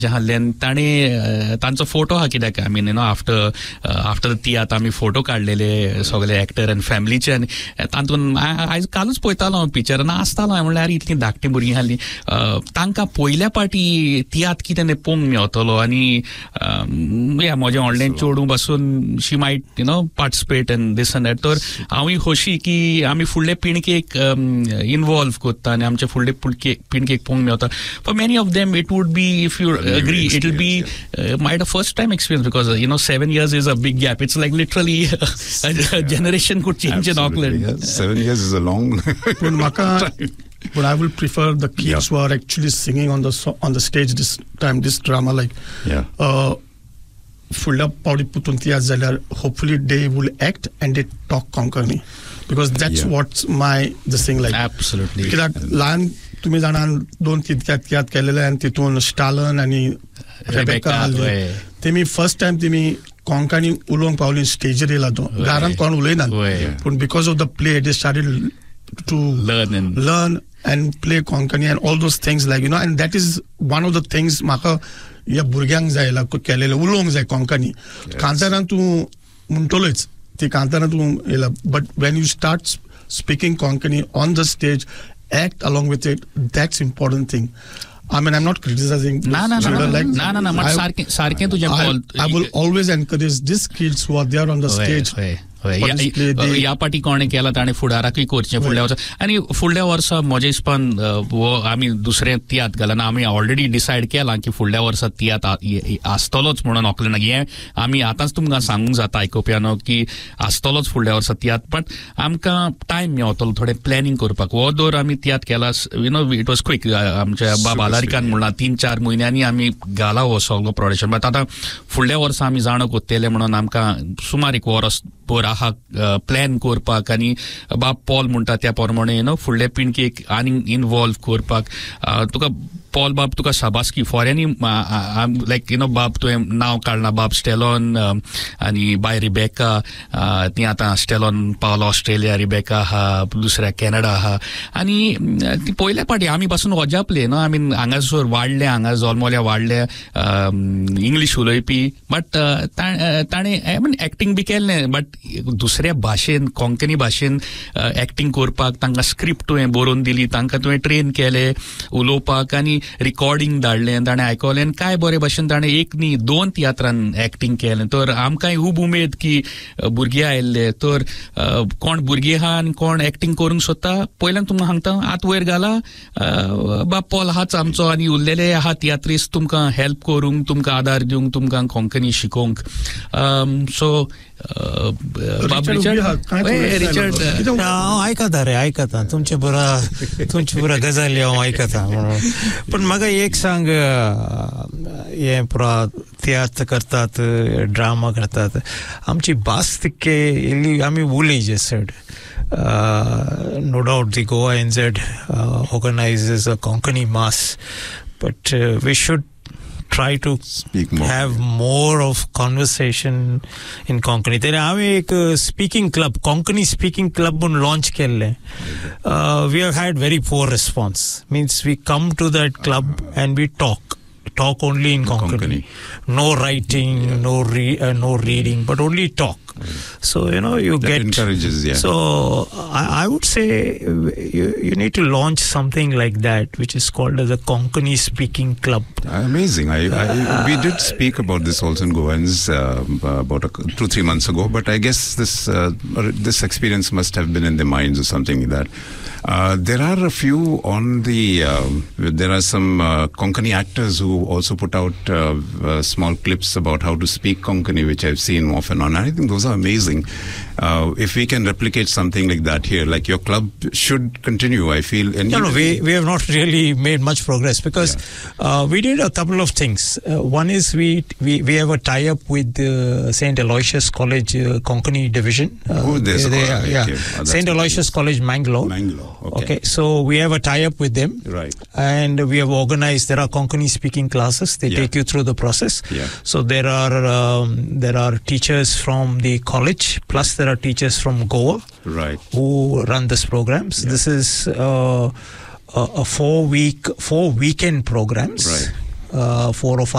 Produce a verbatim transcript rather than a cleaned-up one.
जाल्ल्यान ताणें तांचो फोटो हा कित्याक I mean you know after after tiatr आमी फोटो काडलेले सगळे एक्टर आनी फॅमिलीचे आनी तातूंत आयज कालूच पळयतालो हांव पिक्चर नाचतालो हांवें म्हणल्यार इतलीं धाकटीं भुरगीं आसलीं तांकां पयल्या पाटी तियात्र कितें तें पळोवंक मेळटलो आनी या म्हजें व्हडलें चेडूं बसून she might you know participate in these and that तर हांवूय खोशी की आमी फुडले पिणकेक इनवॉल्व करता आनी आमचे फुडले पिणकेक पळोवंक मेळटा for many of them it would be if you agree it'll be uh, my first time experience because uh, you know seven years is a big gap. It's like literally a, a generation could change in Auckland. Yes. Seven years is a long time. But I will prefer the kids yeah. who are actually singing on the so- on the stage this time, this drama, like yeah uh full up paudi putuntia zalar hopefully they will act and they talk Konkani because that's yeah. what's my the thing like absolutely because lan तुम्ही जाणान दोन तितक्यात तियात केलेले आनी तितून स्टालन आनी Rebecca आसले तेमी first time तेमी कोंकणी उलोवंक पावली स्टेजीर येयला तो घरांत कोण उलयना पूण because of the play they started to learn learn and play Konkani and all those things like you know and that is one of the things म्हाका ह्या भुरग्यांक जाय ला केलेले उलोवंक जाय कोंकणी कांतारान तूं म्हणटलोच ती कांतारान तूं येयला but when you start speaking Konkani on the stage act along with it that's important thing I mean I'm not criticizing no no no like no no no but sarke sarke tujhe call I will always encourage these kids who are there on the stage ह्या पाटी कोणें केला ताणें फुडाराकूय करचें फुडल्या वर्सा आनी फुडल्या वर्सा म्हज्या हिसपान वो आमी दुसरें तियात्र घालना आमी ऑलरेडी डिसायड केलां की फुडल्या वर्सा तियात्र आसतलोच म्हणून ऑकलँडाक हें आमी आतांच तुमकां सांगूंक जाता आयकुप्यानो की आसतलोच फुडल्या वर्सा तियात्र बट आमकां टायम मेळटलो थोडें प्लॅनिंग करपाक हो दर आमी तियात्र केला you know it was quick आमच्या बाब आलारिकान म्हणला तीन चार म्हयन्यांनी आमी घाला हो सगळो प्रोडक्शन बट आतां फुडल्या वर्सा आमी जाणो कोत्तेले म्हणून आमकां सुमार एक वरस भर आहा प्लॅन करपाक आनी बाब पॉल म्हणटा त्या प्रमाणे यू नो फुडले पिणकेक आनी इनवॉल्व करपाक तुका पॉल बाब तुका शाबासकी फॉरेनी लायक यू नो बाब तुवें नांव काडलां बाब स्टेलॉन आनी बाय रिबेका ती आतां स्टेलॉन पावलो ऑस्ट्रेलिया रिबेका आहा दुसऱ्या कॅनडा आहा आनी ती पयल्या पाटी आमी पासून वजापले न्हू आमी हांगासर वाडले हांगा जल्मल्या वाडले इंग्लीश उलोवपी बट ताणें आय मीन एक्टींग बी केल्लें बट दुसऱ्या भाशेन कोंकणी भाशेन एक्टींग करपाक तांकां स्क्रिप्ट तुवें बरोवन दिली तांकां तुवें ट्रेन केलें उलोवपाक आनी रिकॉर्डिंग धाडलें ताणें आयकलें आनी काय बरे भाशेन ताणें एक न्ही दोन तियात्रान एक्टींग केलें तर आमकांय खूब उमेद की भुरगे आयिल्ले तर कोण भुरगीं आहा आनी कोण एक्टींग करूंक सोदता पयल्यान तुमकां सांगता आत वयर घाला बाब पॉल आहाच आमचो आनी उरलेले आहा तियात्रिस्ट तुमकां हेल्प करूंक तुमकां आदार दिवंक तुमकां कोंकणी शिकोवंक सो आयकता रे आयकता तुमचे बरा तुमचे बरा गजाली हांव आयकता पण म्हाका एक सांग हे पुरा तियात्र करतात ड्रामा करतात आमची भास तितके इल्ली आमी उलयज सड no doubt the Goa N Z uh, organizes a Konkani mass but uh, we should try to speak more. have more of conversation in Konkani. Then आम्ही एक speaking club, Konkani speaking club बन launch केले. Uh, we have had very poor response. Means we come to that club uh-huh. and we talk. Talk only in Konkani. Konkani. No writing, yeah. no re- uh, no reading, but only talk. Mm. So, you know, you that get... encourages, yeah. So, I, I would say you, you need to launch something like that, which is called as a Konkani Speaking Club. Amazing. I, I, we did speak about this also in Goans uh, about a, two, three months ago, but I guess this uh, this experience must have been in their minds or something like that. Uh, there are a few on the, uh, there are some uh, Konkani actors who also put out uh, uh, small clips about how to speak Konkani, which I've seen off and on. I think those are amazing. Uh, if we can replicate something like that here, like your club should continue, I feel. And no, no, we, we have not really made much progress because yeah. uh, we did a couple of things. Uh, one is we, we we have a tie-up with uh, Saint Aloysius College uh, Konkani division. Uh, oh, there's they, a yeah. okay. oh, Saint Aloysius College, Mangalore. Mangalore, okay. Okay, so we have a tie-up with them. Right. And we have organized, there are Konkani speaking classes. They yeah. take you through the process. Yeah. So there are um, there are teachers from the college, plus there are teachers from Goa. Right. Who run this programs. Yeah. This is uh, a, a four week, four weekend programs. Right. Four O